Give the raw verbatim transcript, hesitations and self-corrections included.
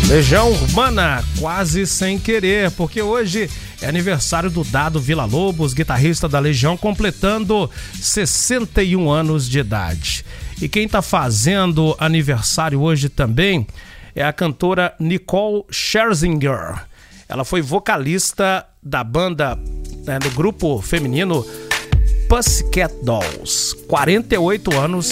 Legião Urbana, quase sem querer, porque hoje é aniversário do Dado Villa-Lobos, guitarrista da Legião, completando sessenta e um anos de idade. E quem tá fazendo aniversário hoje também é a cantora Nicole Scherzinger. Ela foi vocalista da banda, né, do grupo feminino Pussycat Dolls. quarenta e oito anos